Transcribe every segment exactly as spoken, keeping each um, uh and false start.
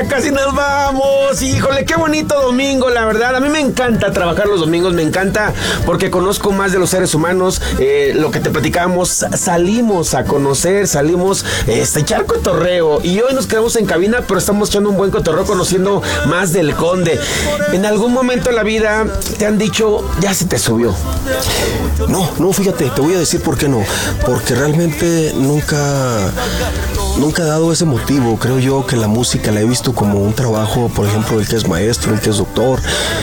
ya casi nos vamos. Híjole, qué bonito domingo, la verdad. A mí me encanta trabajar los domingos, me encanta porque conozco más de los seres humanos. Eh, lo que te platicábamos, salimos a conocer, salimos este, a echar cotorreo. Y hoy nos quedamos en cabina, pero estamos echando un buen cotorreo, conociendo más del Conde. En algún momento de la vida te han dicho, ya se te subió. No, no, fíjate, te voy a decir por qué no. Porque realmente nunca... Nunca he dado ese motivo. Creo yo que la música la he visto como un trabajo, por ejemplo, el que es maestro, el que es doctor.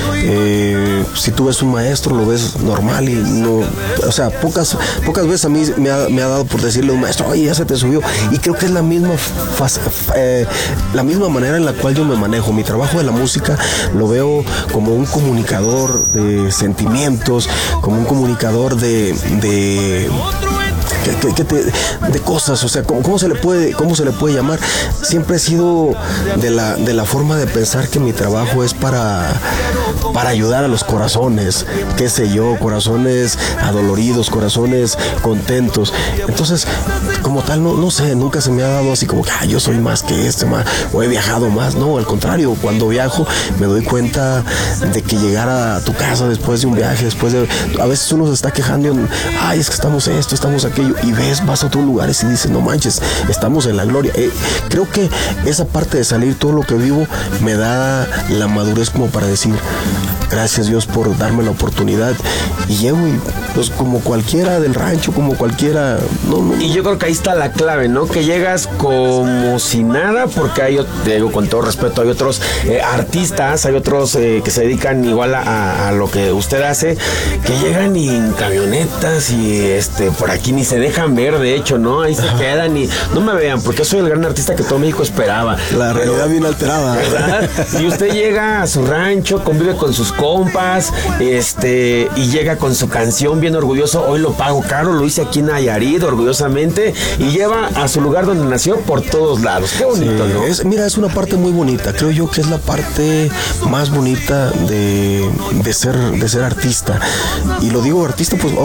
Eh, si tú ves un maestro, lo ves normal y no... O sea, pocas pocas veces a mí me ha, me ha dado por decirle a un maestro, oye, ya se te subió. Y creo que es la misma, faz, eh, la misma manera en la cual yo me manejo. Mi trabajo de la música lo veo como un comunicador de sentimientos, como un comunicador de... de Que, que, que te, de cosas, o sea, ¿cómo, cómo se le puede, cómo se le puede llamar? Siempre he sido de la, de la forma de pensar que mi trabajo es para, para ayudar a los corazones, qué sé yo, corazones adoloridos, corazones contentos. Entonces, como tal, no, no sé, nunca se me ha dado así como que ah, yo soy más que este, más, o he viajado más. No, al contrario, cuando viajo me doy cuenta de que llegar a tu casa después de un viaje, después de, a veces uno se está quejando, ay, es que estamos esto, estamos aquello, y ves, vas a otros lugares y dices, no manches, estamos en la gloria. Eh, creo que esa parte de salir, todo lo que vivo, me da la madurez como para decir, gracias Dios por darme la oportunidad. Y llego y pues como cualquiera del rancho, como cualquiera, no, no. Y yo creo que ahí está la clave, ¿no? Que llegas como si nada, porque hay, te digo con todo respeto, hay otros eh, artistas, hay otros eh, que se dedican igual a, a lo que usted hace, que llegan y en camionetas y este por aquí ni se dejan ver, de hecho, ¿no? Ahí se Ajá. quedan y no me vean, porque soy el gran artista que todo México esperaba. La realidad pero, bien alterada, ¿verdad? Y usted llega a su rancho, convive con sus compas, este, y llega con su canción bien orgulloso. Hoy lo pago caro, lo hice aquí en Nayarit, orgullosamente, y lleva a su lugar donde nació por todos lados. Qué bonito, sí, ¿no? Es, mira, es una parte muy bonita. Creo yo que es la parte más bonita de, de ser, de ser artista. Y lo digo artista, pues